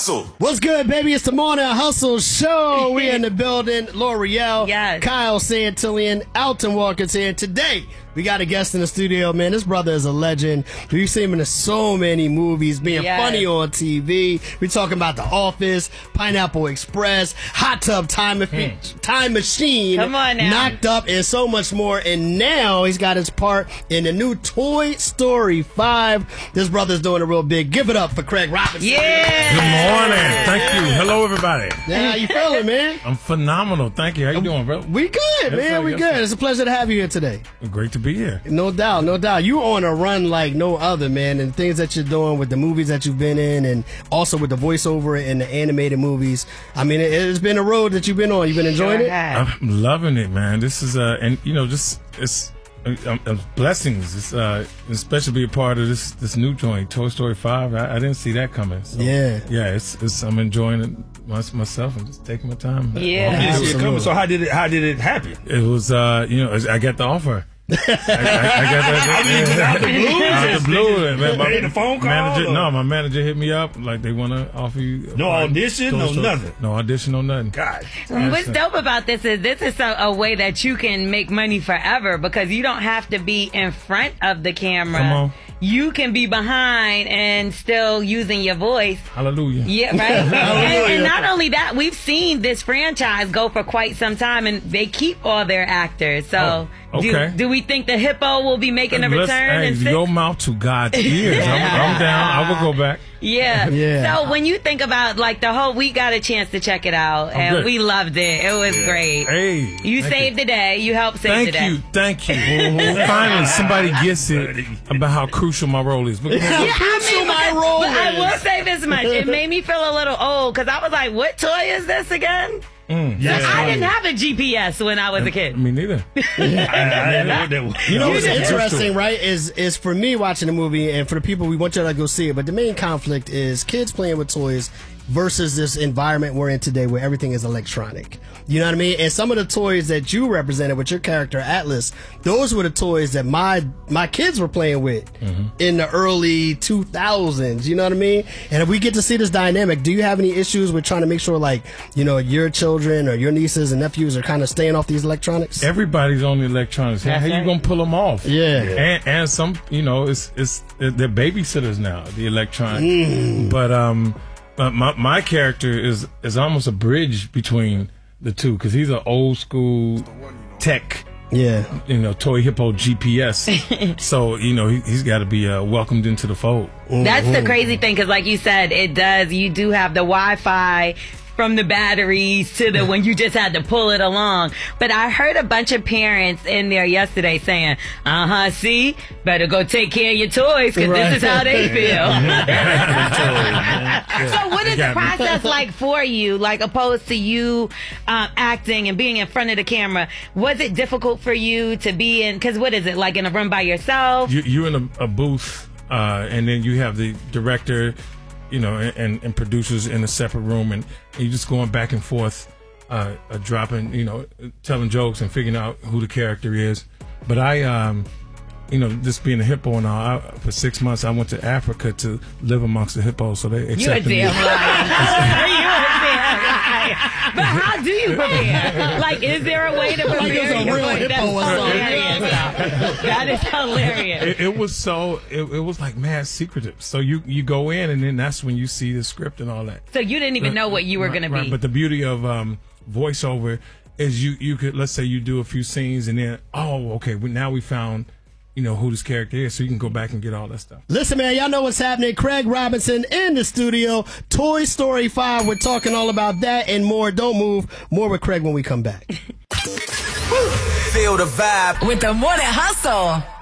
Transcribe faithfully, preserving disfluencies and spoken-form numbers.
Hustle. What's good, baby? It's the Morning Hustle Show. We in the building. L'Oreal, yes. Kyle Santillian, Alton Walker's here. Today, we got a guest in the studio, man. This brother is a legend. We've seen him in so many movies, being yes. funny on T V. We're talking about The Office, Pineapple Express, Hot Tub Time, Hmm. Time Machine, Come on now. Knocked Up, and so much more. And now he's got his part in the new Toy Story five. This brother's doing a real big. Give it up for Craig Robinson. Yeah. Good morning. Thank you. Hello, everybody. Yeah, how you feeling, man? I'm phenomenal. Thank you. How you doing, bro? We good, Yes, man. sir. We Yes, good. sir. It's a pleasure to have you here today. Great to be here. No doubt, no doubt. You on a run like no other, man. And things that you're doing with the movies that you've been in, and also with the voiceover and the animated movies. I mean, it, it's been a road that you've been on. You've been enjoying Sure it. has. I'm loving it, man. This is uh, and you know, just it's uh, uh, blessings. It's uh, especially be a part of this this new joint, Toy Story Five. I, I didn't see that coming. So, Yeah. yeah. It's it's I'm enjoying it my, myself and just taking my time. Yeah. You didn't see it Absolutely. coming, so how did it? How did it happen? It was uh, you know, I got the offer. I, I, I got that. I mean, yeah. out the blue, Out just- the blue, they just- man. My they ain't a phone call, Manager, or- no, my manager hit me up like they want to offer you. No audition, no Toy Story- nothing. No audition, no nothing. God, What's dope about this is this is a, a way that you can make money forever because you don't have to be in front of the camera. Come on. You can be behind and still using your voice. Hallelujah. Yeah, right. and, and not only that, we've seen this franchise go for quite some time, and they keep all their actors. So, Oh, okay. do, do we think the hippo will be making a Let's- return? Hey, in six? your mouth to God's ears. I'm, I'm down. I will go back. Yeah. Yeah. So when you think about like the whole, we got a chance to check it out, and good. we loved it. It was great. Hey. You thank saved the day. You helped save Thank the day. you. Thank you. Finally, somebody gets it about how crucial my role is. But Yeah, I Crucial mean, my but- role but I is. will say this much: it made me feel a little old because I was like, "What toy is this again?" yeah, I didn't have a G P S when I was a kid. me neither. I, I didn't know what that was. You know You what's did. interesting, right? Is is for me watching the movie, and for the people we want you to go see it. But the main conflict is kids playing with toys versus this environment we're in today, where everything is electronic. You know what I mean? And some of the toys that you represented with your character Atlas, those were the toys that my my kids were playing with in the early two thousands. You know what I mean? And if we get to see this dynamic, do you have any issues with trying to make sure, like, you know, your children or your nieces and nephews are kind of staying off these electronics? Everybody's on the electronics. How, That's how you right. gonna pull them off? Yeah. And, and some, you know, it's it's they're babysitters now. The electronic, but um, uh, my my character is is almost a bridge between the two because he's an old school tech. Yeah. You know, toy hippo G P S. So you know he, he's got to be uh, welcomed into the fold. That's the crazy thing because, like you said, it does. You do have the Wi-Fi from the batteries to the when you just had to pull it along. But I heard a bunch of parents in there yesterday saying, "Uh huh, see, better go take care of your toys because Right. this is how they feel." So, what is the got me. process like for you, like opposed to you um, acting and being in front of the camera? Was it difficult for you to be in? Because what is it like in a room by yourself? You, you're in a, a booth, uh, and then you have the director, you know, and, and producers in a separate room, and you're just going back and forth, uh, uh, dropping, you know, telling jokes and figuring out who the character is. But I, um, you know, just being a hippo and all, I, for six months I went to Africa to live amongst the hippos, so they You a accepted me. damn liar. You a damn liar. But how do you prepare? Like, is there a way to prepare? there's a your real voice? hippo or That's something. hilarious. That is hilarious. It, it was so, it, it was like mad secretive. So you, you go in, and then that's when you see the script and all that. So you didn't even know what you were Right, going to right. be. But the beauty of um, voiceover is you you could, let's say you do a few scenes and then, oh, okay, well, now we found, you know, who this character is, so you can go back and get all that stuff. Listen, man, y'all know what's happening. Craig Robinson in the studio. Toy Story five. We're talking all about that and more. Don't move. More with Craig when we come back. Feel the vibe. With the Morning Hustle.